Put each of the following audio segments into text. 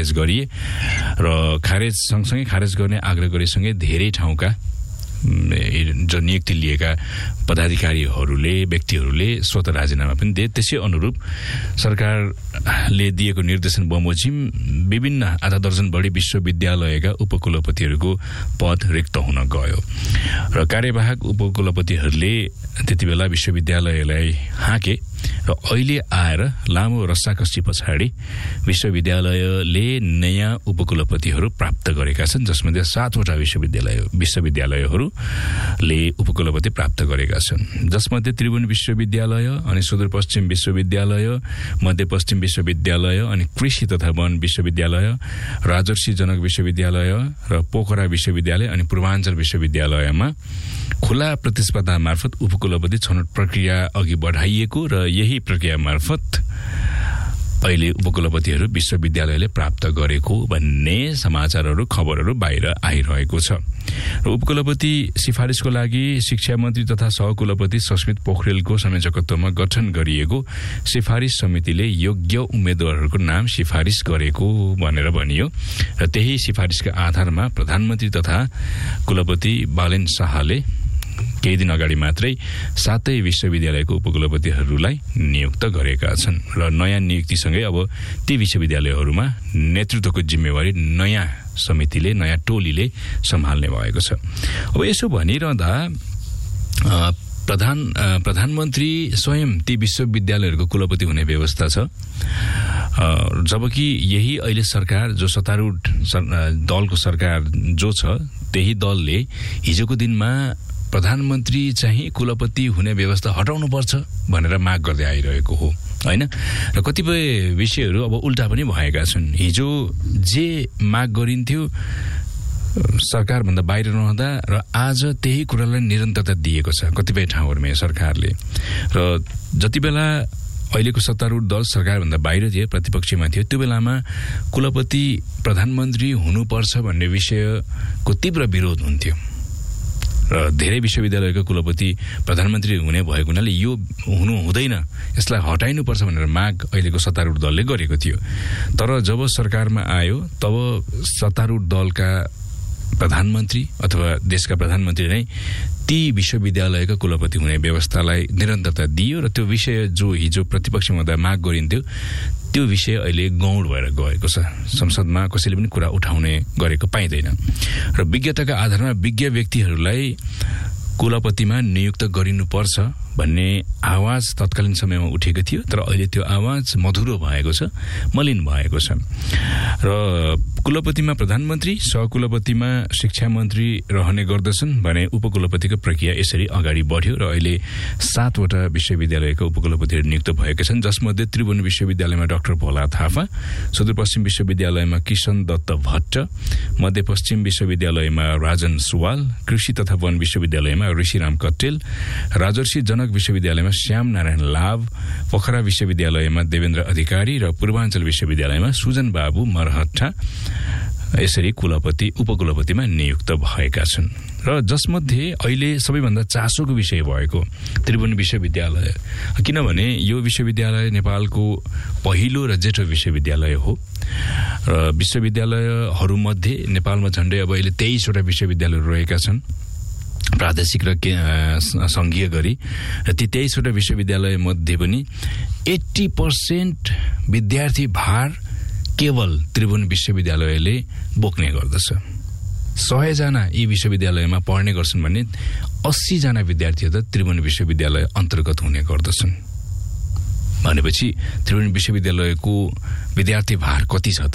खारेज गरिए र खारेज सँगसँगै खारेज गर्ने आग्रह गरेसँगै धेरै ठाउँका जो नियुक्ति लिएका पदाधिकारीहरूले व्यक्तिहरूले स्वत राजीनामा पनि दिए। त्यसै अनुरूप सरकारले दिएको निर्देशन बमोजिम विभिन्न आधा दर्जन बढी विश्वविद्यालयका उपकुलपतिहरूको पद रिक्त हुन गयो र कार्यवाहक उपकुलपतिहरूले त्यति बेला विश्वविद्यालयलाई हाँके र अहिले आएर लामो रस्साकसी पछाडि विश्वविद्यालयले नयाँ उपकुलपतिहरू प्राप्त गरेका छन्, जसमध्ये 7वटा विश्वविद्यालयहरूले उपकुलपति प्राप्त गरेका छन्, जसमध्ये त्रिभुवन विश्वविद्यालय अनि सुदूरपश्चिम विश्वविद्यालय, मध्यपश्चिम विश्वविद्यालय अनि कृषि तथा वन विश्वविद्यालय, राजर्षि जनक विश्वविद्यालय र पोखरा विश्वविद्यालय अनि पूर्वाञ्चल विश्वविद्यालयमा खुला प्रतिस्पर्धा मार्फत उपकुलपति छनौट प्रक्रिया अघि बढाइएको र यही प्रक्रिया मार्फत अहिले उपकुलपतिहरू विश्वविद्यालयले प्राप्त गरेको भन्ने समाचारहरू खबरहरू बाहिर आइरहेको छ र उपकुलपति सिफारिसको लागि शिक्षा मन्त्री तथा सहकुलपति सस्मित पोखरेलको संयोजकत्वमा गठन गरिएको सिफारिस समितिले योग्य उम्मेदवारहरूको नाम सिफारिस गरेको भनेर भनियो र त्यही सिफारिसका आधारमा प्रधानमन्त्री तथा कुलपति बालेन शाहले केही दिन अगाडि मात्रै 7 विश्वविद्यालयको उपकुलपतिहरूलाई नियुक्त गरेका छन् र नयाँ नियुक्तिसँगै अब ती विश्वविद्यालयहरूमा नेतृत्वको जिम्मेवारी नयाँ समितिले, नयाँ टोलीले सम्हाल्ने भएको छ। अब यसो भनिरहँदा प्रधानमन्त्री स्वयं ती विश्वविद्यालयहरूको कुलपति हुने व्यवस्था छ, जबकि यही अहिले सरकार जो सत्तारूढ दलको सरकार जो छ त्यही दलले हिजोको दिनमा प्रधानमन्त्री चाहिँ कुलपति हुने व्यवस्था हटाउनुपर्छ भनेर माग गर्दै आइरहेको हो हैन र कतिपय विषयहरू अब उल्टा पनि भएका छन्। हिजो जे माग गरिन्थ्यो सरकारभन्दा बाहिर रहँदा र आज त्यही कुरालाई निरन्तरता दिएको छ कतिपय ठाउँहरूमा सरकारले र जति बेला अहिलेको सत्तारूढ दल सरकारभन्दा बाहिर थियो, प्रतिपक्षमा थियो, त्यो बेलामा कुलपति प्रधानमन्त्री हुनुपर्छ भन्ने विषयको तीव्र विरोध हुन्थ्यो र धेरै विश्वविद्यालयको कुलपति प्रधानमन्त्री हुने भएको हुनाले यो हुनु हुँदैन, यसलाई हटाइनुपर्छ भनेर माग अहिलेको सत्तारूढ दलले गरेको थियो। तर जब सरकारमा आयो तब सत्तारूढ दलका प्रधानमन्त्री अथवा देशका प्रधानमन्त्री नै ती विश्वविद्यालयका कुलपति हुने व्यवस्थालाई निरन्तरता दियो र त्यो विषय जो हिजो प्रतिपक्षमा माग गरिन्थ्यो त्यो विषय अहिले गौण भएर गएको छ। संसदमा कसैले पनि कुरा उठाउने गरेको पाइँदैन र विज्ञताका आधारमा विज्ञ व्यक्तिहरूलाई कुलपतिमा नियुक्त गरिनुपर्छ भन्ने आवाज तत्कालीन समयमा उठेको थियो, तर अहिले त्यो आवाज मधुरो भएको छ, मलिन भएको छ र कुलपतिमा प्रधानमन्त्री, सहकुलपतिमा शिक्षा मन्त्री रहने गर्दछन् भने उपकुलपतिको प्रक्रिया यसरी अगाडि बढ्यो र अहिले 7वटा विश्वविद्यालयका उपकुलपतिहरू नियुक्त भएका छन्, जसमध्ये त्रिभुवन विश्वविद्यालयमा डाक्टर भोला थापा, सुदूरपश्चिम विश्वविद्यालयमा किशन दत्त भट्ट, मध्यपश्चिम विश्वविद्यालयमा राजन सुवाल, कृषि तथा वन विश्वविद्यालयमा ऋषिराम कट्टेल, राजर्षि जनक विश्वविद्यालयमा श्याम नारायण लाभ, पोखरा विश्वविद्यालयमा देवेन्द्र अधिकारी र पूर्वाञ्चल विश्वविद्यालयमा सुजन बाबु मरहट्टा यसरी उपकुलपतिमा नियुक्त भएका छन् र जसमध्ये अहिले सबैभन्दा चासोको विषय भएको त्रिभुवन विश्वविद्यालय, किनभने यो विश्वविद्यालय नेपालको पहिलो र जेठो विश्वविद्यालय हो र विश्वविद्यालयहरूमध्ये नेपालमा झण्डै अब अहिले 23वटा विश्वविद्यालयहरू रहेका छन् प्रादेशिक र संघीय गरी र ती 23वटा विश्वविद्यालय मध्ये पनि 80% विद्यार्थी भार केवल त्रिभुवन विश्वविद्यालयले बोक्ने गर्दछ। 100 जना यी विश्वविद्यालयमा पढ्ने गर्छन् भने 80 जना विद्यार्थीहरू त त्रिभुवन विश्वविद्यालय अन्तर्गत हुने गर्दछन्। भनेपछि त्रिभुवन विश्वविद्यालयको विद्यार्थी भार कति छ त,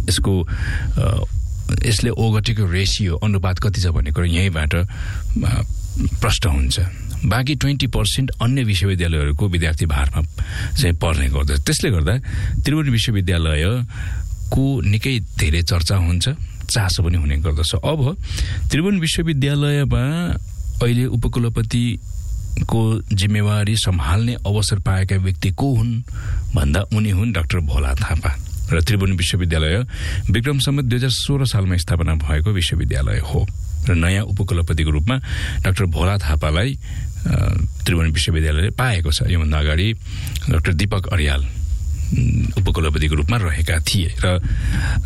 यसले ओगटेको रेसियो अनुपात कति छ भन्ने कुरा यहीँबाट प्रष्ट हुन्छ। बाँकी 20% अन्य विश्वविद्यालयहरूको विद्यार्थी भारमा चाहिँ पर्ने गर्दछ। त्यसले गर्दा त्रिभुवन विश्वविद्यालयको निकै धेरै चर्चा हुन्छ, चासो पनि हुने गर्दछ। अब त्रिभुवन विश्वविद्यालयमा अहिले उपकुलपतिको जिम्मेवारी सम्हाल्ने अवसर पाएका व्यक्ति को हुन् भन्दा उनी हुन् डाक्टर भोला थापा र त्रिभुवन विश्वविद्यालय विक्रम सम्वत 2016 सालमा स्थापना भएको विश्वविद्यालय हो र नयाँ उपकुलपतिको रूपमा डाक्टर भोला थापालाई त्रिभुवन विश्वविद्यालयले पाएको छ। योभन्दा अगाडि डाक्टर दीपक अर्याल उपकुलपतिको रूपमा रहेका थिए र